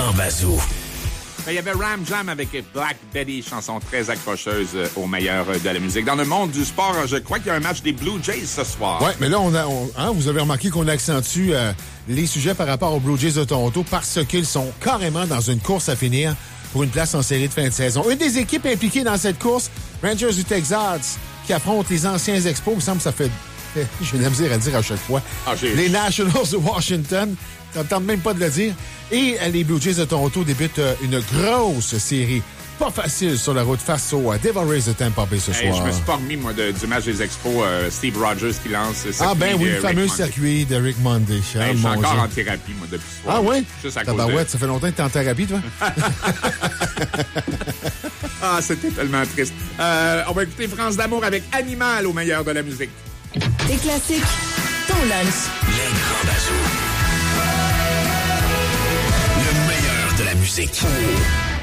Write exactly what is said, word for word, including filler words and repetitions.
grands bazous. Ben, il y avait Ram Jam avec Black Betty, chanson très accrocheuse euh, au meilleur euh, de la musique. Dans le monde du sport, je crois qu'il y a un match des Blue Jays ce soir. Oui, mais là, on a, on, hein, vous avez remarqué qu'on accentue euh, les sujets par rapport aux Blue Jays de Toronto parce qu'ils sont carrément dans une course à finir pour une place en série de fin de saison. Une des équipes impliquées dans cette course, Rangers du Texas, qui affrontent les anciens Expos, il me semble que ça fait... J'ai de la misère à le dire à chaque fois. Ah, les Nationals de Washington, ça ne tente même pas de le dire. Et les Blue Jays de Toronto débutent une grosse série. Pas facile sur la route face aux Devil Rays de Tampa Bay ce hey, soir. Je me suis pas remis, moi, de, du match des Expos. Euh, Steve Rogers qui lance. Ah ben oui, le fameux circuit de Rick Monday. Hey, Ah, je suis encore Dieu. en thérapie, moi, depuis ce soir. Ah oui? Juste à cause bah de... ouais, ça fait longtemps que t'es en thérapie, toi? Ah, c'était tellement triste. Euh, on va écouter France d'amour avec Animal au meilleur de la musique. Des classiques, ton lunch. Les grands bazous. Le meilleur de la musique.